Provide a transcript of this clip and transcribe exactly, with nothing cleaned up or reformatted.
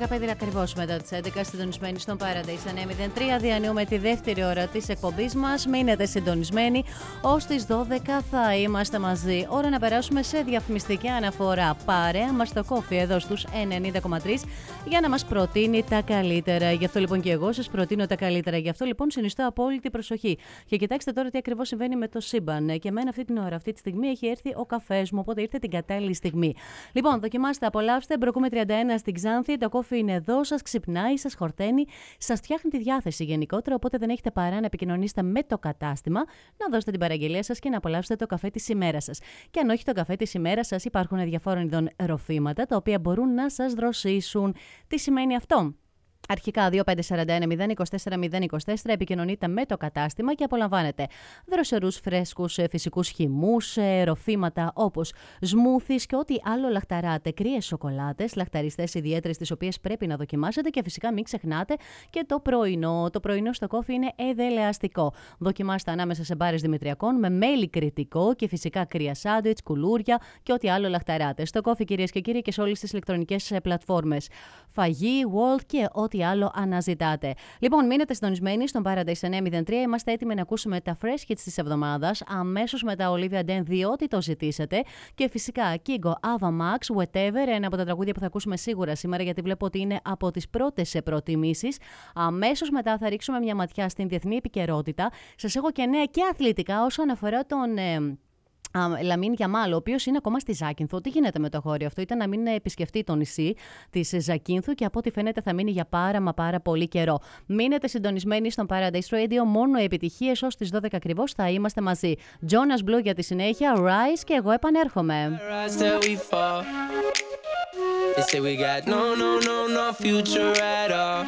δεκαπέντε ακριβώς μετά τις έντεκα, συντονισμένοι στον Paradise εννιά μηδέν τρία. Διανύουμε τη δεύτερη ώρα της εκπομπής μας. Μείνετε συντονισμένοι. Ως τις δώδεκα θα είμαστε μαζί. Ώρα να περάσουμε σε διαφημιστική αναφορά. Παρέα μας στο Coffee εδώ στους ενενήντα κόμμα τρία για να μας προτείνει τα καλύτερα. Γι' αυτό λοιπόν και εγώ σας προτείνω τα καλύτερα. Γι' αυτό λοιπόν συνιστώ απόλυτη προσοχή. Και κοιτάξτε τώρα τι ακριβώς συμβαίνει με το σύμπαν. Και εμένα αυτή την ώρα, αυτή τη στιγμή έχει έρθει ο καφές μου. Οπότε ήρθε την κατάλληλη στιγμή. Λοιπόν, δοκιμάστε, απολαύστε. Μπροκούμε τριάντα ένα στην Ξάνθη. Το κόφι είναι εδώ, σας ξυπνάει, σας χορταίνει, σας φτιάχνει τη διάθεση γενικότερα. Οπότε δεν έχετε παρά να επικοινωνήσετε με το κατάστημα, να δώσετε την παραγγελία σας και να απολαύσετε το καφέ της ημέρας σας. Και αν όχι το καφέ της ημέρας σας, υπάρχουν διαφόρων ειδών ροφήματα τα οποία μπορούν να σας δροσίσουν. Τι σημαίνει αυτό? Αρχικά δύο πέντε τέσσερα ένα μηδέν δύο τέσσερα μηδέν δύο τέσσερα επικοινωνείτε με το κατάστημα και απολαμβάνετε δροσερούς φρέσκους φυσικούς χυμούς, ροφήματα όπως σμούθις και ό,τι άλλο λαχταράτε, κρύες σοκολάτες, λαχταριστές ιδιαίτερες τις οποίες πρέπει να δοκιμάσετε και φυσικά μην ξεχνάτε και το πρωινό. Το πρωινό στο κόφι είναι εδελεαστικό. Δοκιμάστε ανάμεσα σε μπάρες Δημητριακών με μέλι κριτικό και φυσικά κρύα σάντουιτς, κουλούρια και ό,τι άλλο λαχταράτε. Στο κόφι, κυρίες και κύριοι, και σε όλες τις ηλεκτρονικές πλατφόρμες. Φαγή, Walt και ό,τι άλλο αναζητάτε. Λοιπόν, μείνετε συντονισμένοι στον Paradise εννιά μηδέν τρία. Είμαστε έτοιμοι να ακούσουμε τα fresh hits της εβδομάδας. Αμέσως μετά Olivia Den, διότι το ζητήσατε. Και φυσικά Kygo, Ava Max, Whatever, ένα από τα τραγούδια που θα ακούσουμε σίγουρα σήμερα, γιατί βλέπω ότι είναι από τις πρώτες προτιμήσεις. Αμέσως μετά θα ρίξουμε μια ματιά στην διεθνή επικαιρότητα. Σας έχω και νέα και αθλητικά όσον αφορά τον. Ε, Λαμίν Γιαμάλ, ο οποίος είναι ακόμα στη Ζάκυνθο. Τι γίνεται με το αγόρι αυτό? Ήταν να μην επισκεφτεί το νησί της Ζακύνθου και από ό,τι φαίνεται θα μείνει για πάρα μα πάρα πολύ καιρό. Μείνετε συντονισμένοι στον Paradise Radio. Μόνο επιτυχίες ως τις δώδεκα ακριβώς θα είμαστε μαζί. Jonas Blue για τη συνέχεια, Rise και εγώ επανέρχομαι. They say we got no, no, no, no future at all.